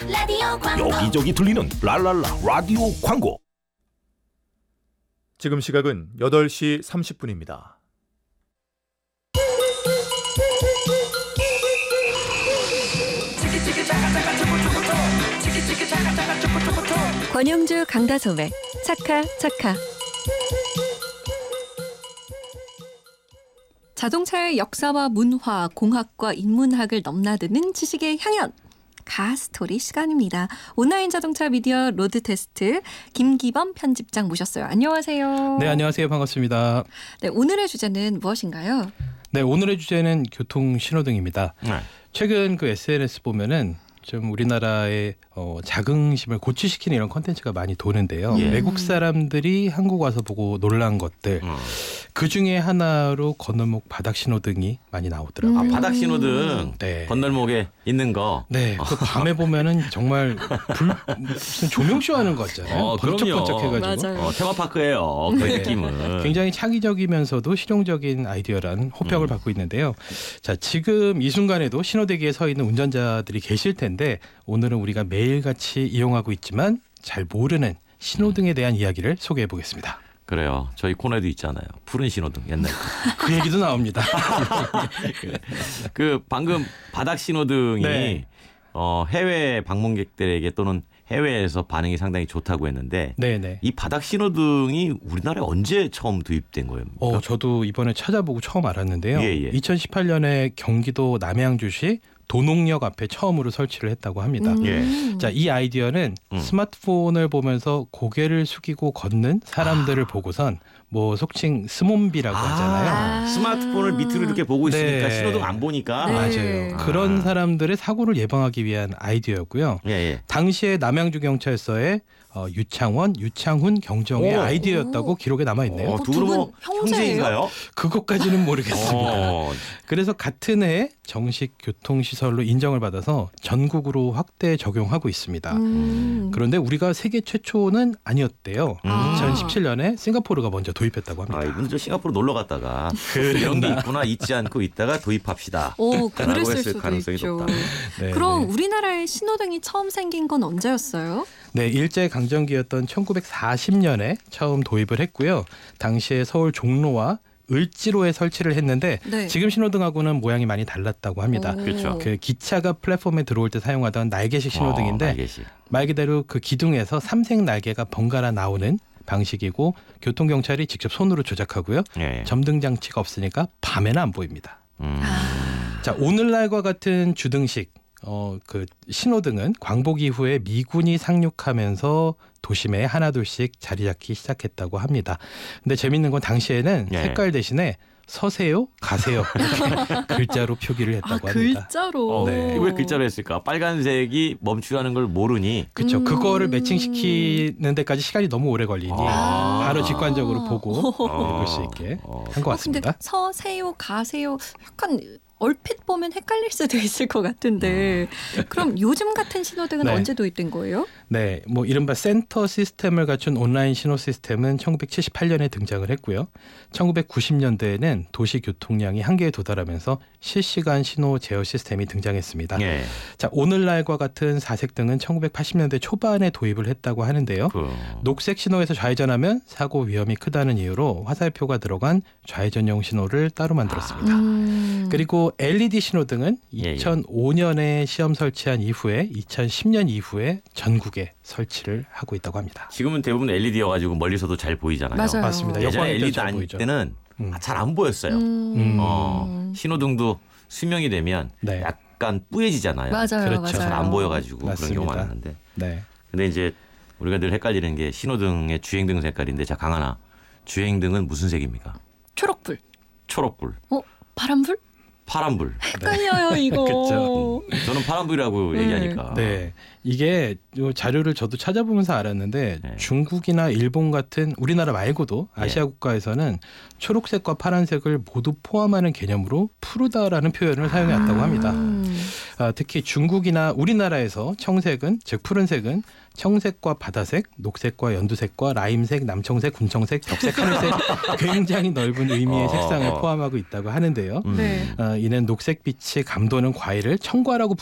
라디오 광고. 여기저기 들리는 랄랄라 라디오 광고. 지금 시각은 8시 30분입니다. 권영주 강다솜의 차카차카. 자동차의 역사와 문화, 공학과 인문학을 넘나드는 지식의 향연. 가스토리 시간입니다. 온라인 자동차 미디어 로드 테스트 김기범 편집장 모셨어요. 안녕하세요. 네, 안녕하세요. 반갑습니다. 네, 오늘의 주제는 무엇인가요? 네, 오늘의 주제는 교통 신호등입니다. 최근 그 SNS 보면은 좀 우리나라의 자긍심을 고취시키는 이런 콘텐츠가 많이 도는데요. 외국 사람들이 한국 와서 보고 놀란 것들. 그 중에 하나로 건널목 바닥 신호등이 많이 나오더라고요. 아, 바닥 신호등. 네. 건널목에 있는 거. 네. 그 밤에 보면은 정말 무슨 조명쇼 하는 거 있잖아요. 번쩍번쩍 해가지고. 맞아요. 테마파크예요. 그 느낌은. 굉장히 창의적이면서도 실용적인 아이디어라는 호평을 받고 있는데요. 자, 지금 이 순간에도 신호대기에 서 있는 운전자들이 계실 텐데 오늘은 우리가 매일같이 이용하고 있지만 잘 모르는 신호등에 대한 이야기를 소개해 보겠습니다. 그래요. 저희 코너에도 있잖아요. 푸른 신호등 옛날 그 얘기도 나옵니다. 그 방금 바닥 신호등이 네. 해외 방문객들에게 또는 해외에서 반응이 상당히 좋다고 했는데 네네. 이 바닥 신호등이 우리나라에 언제 처음 도입된 거예요? 저도 이번에 찾아보고 처음 알았는데요. 예. 2018년에 경기도 남양주시 도농역 앞에 처음으로 설치를 했다고 합니다. 자, 이 아이디어는 스마트폰을 보면서 고개를 숙이고 걷는 사람들을 보고선 뭐 속칭 스몬비라고 하잖아요. 스마트폰을 밑으로 이렇게 보고 있으니까 네. 신호등 안 보니까. 네. 맞아요. 그런 사람들의 사고를 예방하기 위한 아이디어였고요. 예. 당시에 남양주경찰서의 유창원, 유창훈 경정의 오. 아이디어였다고 기록에 남아있네요. 두 분은 뭐 형제인가요? 그것까지는 모르겠습니다. 어. 그래서 같은 해에 정식 교통시설로 인정을 받아서 전국으로 확대 적용하고 있습니다. 그런데 우리가 세계 최초는 아니었대요. 2017년에 싱가포르가 먼저 도입했다고 합니다. 이분 저 싱가포르 놀러 갔다가 이런 게 있구나 잊지 않고 있다가 도입합시다. 오, 라고 그랬을 했을 수도 가능성이 있죠. 높다. 네, 그럼 네. 우리나라에 신호등이 처음 생긴 건 언제였어요? 네, 일제 강점기였던 1940년에 처음 도입을 했고요. 당시에 서울 종로와 을지로에 설치를 했는데 네. 지금 신호등하고는 모양이 많이 달랐다고 합니다. 그렇죠. 그 기차가 플랫폼에 들어올 때 사용하던 날개식 신호등인데 날개식. 말 그대로 그 기둥에서 삼색 날개가 번갈아 나오는 방식이고 교통경찰이 직접 손으로 조작하고요. 예. 점등 장치가 없으니까 밤에는 안 보입니다. 음. 자, 오늘날과 같은 주등식 그 신호등은 광복 이후에 미군이 상륙하면서 도심에 하나둘씩 자리 잡기 시작했다고 합니다. 근데 재밌는 건 당시에는 예. 색깔 대신에 서세요, 가세요 이렇게 글자로 표기를 했다고 합니다. 글자로. 네. 왜 글자로 했을까? 빨간색이 멈추라는 걸 모르니. 그렇죠. 그거를 매칭시키는 데까지 시간이 너무 오래 걸리니 바로 직관적으로 보고 읽을 수 있게 한 것 같습니다. 근데 서세요, 가세요 약간 얼핏 보면 헷갈릴 수도 있을 것 같은데 그럼 요즘 같은 신호등은 네. 언제 도입된 거예요? 네, 뭐 이른바 센터 시스템을 갖춘 온라인 신호 시스템은 1978년에 등장을 했고요. 1990년대에는 도시 교통량이 한계에 도달하면서 실시간 신호 제어 시스템이 등장했습니다. 예. 자, 오늘날과 같은 사색등은 1980년대 초반에 도입을 했다고 하는데요. 녹색 신호에서 좌회전하면 사고 위험이 크다는 이유로 화살표가 들어간 좌회전용 신호를 따로 만들었습니다. 그리고 LED 신호등은 2005년에 시험 설치한 이후에 2010년 이후에 전국에 설치를 하고 있다고 합니다. 지금은 대부분 LED여가지고 멀리서도 잘 보이잖아요. 맞아요. 맞습니다. 예전에 여권일 LED 잘 아닐 보이죠. 때는 잘 안 보였어요. 신호등도 수명이 되면 네. 약간 뿌얘지잖아요. 맞아요. 그렇죠. 맞아요. 잘 안 보여가지고 그런 맞습니다. 경우가 많았는데. 네. 근데 이제 우리가 늘 헷갈리는 게 신호등의 주행등 색깔인데, 자, 강하나, 주행등은 무슨 색입니까? 초록불. 초록불, 파란불? 파란불. 헷갈려요 이거. 그쵸. 저는 파란불이라고 얘기하니까. 네. 이게 요 자료를 저도 찾아보면서 알았는데 네. 중국이나 일본 같은 우리나라 말고도 아시아 국가에서는 초록색과 파란색을 모두 포함하는 개념으로 푸르다라는 표현을 사용해왔다고 합니다. 특히 중국이나 우리나라에서 청색은, 즉 푸른색은 청색과 바다색, 녹색과 연두색과 라임색, 남청색, 군청색, 벽색, 하늘색 굉장히 넓은 의미의 색상을 포함하고 있다고 하는데요. 네. 이는 녹색빛이 감도는 과일을 청과라고